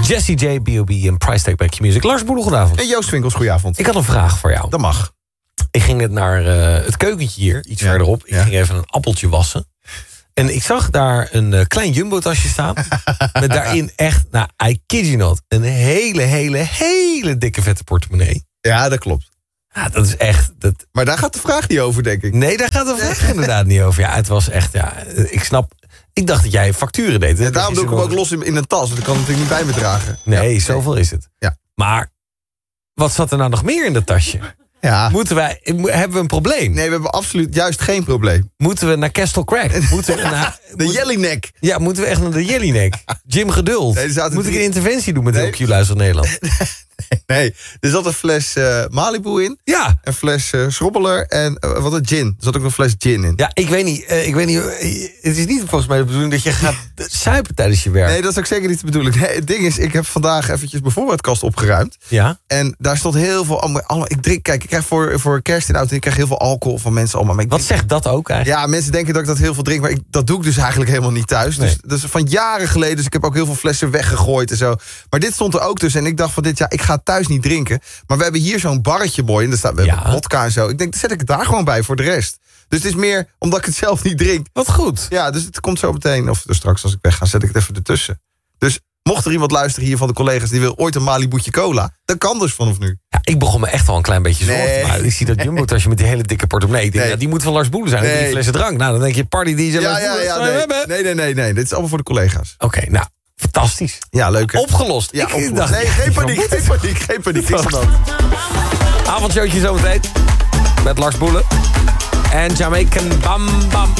Jessie J, B.O.B. en Price Tag bij Q-Music. Lars Boele, goedenavond. En Joost Winkels, goedenavond. Ik had een vraag voor jou. Dat mag. Ik ging net naar het keukentje hier, iets verderop. Ik ging even een appeltje wassen. En ik zag daar een klein jumbo-tasje staan. Met daarin echt, I kid you not, een hele dikke vette portemonnee. Ja, dat klopt. Ja, dat is echt... Maar daar gaat de vraag niet over, denk ik. Nee, daar gaat de vraag inderdaad niet over. Ja, het was echt, ik dacht dat jij facturen deed. Ja, daarom doe ik hem ook los in een tas. Want ik kan het natuurlijk niet bij me dragen. Nee, zoveel is het. Ja. Maar, wat zat er nou nog meer in dat tasje? Ja. Hebben we een probleem? Nee, we hebben absoluut juist geen probleem. Moeten we naar Castle Crack? Moeten we naar... De Jellyneck. Ja, moeten we echt naar de Jellyneck? Jim Geduld. Nee, moet ik een interventie doen met de Q-luister Nederland? Nee, er zat een fles Malibu in. Ja. Een fles Schrobbeler en wat een gin. Er zat ook een fles gin in. Ja, ik weet niet. Het is niet volgens mij de bedoeling dat je gaat suipen tijdens je werk. Nee, dat is ook zeker niet de bedoeling. Nee, het ding is, ik heb vandaag eventjes mijn voorraadkast opgeruimd. Ja. En daar stond heel veel... ik krijg voor kerst in de auto, ik krijg heel veel alcohol van mensen allemaal. Maar wat zegt dat ook eigenlijk? Ja, mensen denken dat ik dat heel veel drink, maar dat doe ik dus eigenlijk helemaal niet thuis. Nee. Dus van jaren geleden, dus ik heb ook heel veel flessen weggegooid en zo. Maar dit stond er ook tussen en ik dacht van dit jaar, ik ga thuis niet drinken. Maar we hebben hier zo'n barretje mooi en we hebben vodka en zo. Ik denk, zet ik het daar gewoon bij voor de rest. Dus het is meer omdat ik het zelf niet drink. Wat goed. Ja, dus het komt zo meteen, of straks als ik weg ga, zet ik het even ertussen. Dus mocht er iemand luisteren hier van de collega's die wil ooit een Malibu'tje cola, dat kan dus vanaf nu. Ja, ik begon me echt wel een klein beetje zorgen te maken. Ik zie dat jumbo-tasje met die hele dikke portemonnee. Ik denk, die moet van Lars Boele zijn. Nee. 3 flessen drank. Nou, dan denk je, party die ze Nee. Dit is allemaal voor de collega's. Oké, nou, fantastisch. Ja, leuk hè? Opgelost. Ja, opgelost. Nee, geen paniek. Avondshowtje zometeen. Met Lars Boele. En Jamaican Bam Bam.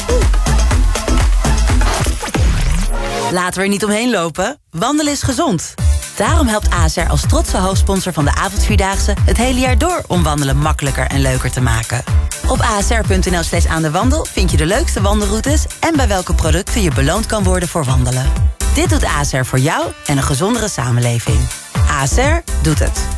Laten we er niet omheen lopen. Wandelen is gezond. Daarom helpt ASR als trotse hoofdsponsor van de avondvierdaagse het hele jaar door om wandelen makkelijker en leuker te maken. Op asr.nl/aandewandel vind je de leukste wandelroutes en bij welke producten je beloond kan worden voor wandelen. Dit doet ASR voor jou en een gezondere samenleving. ASR doet het.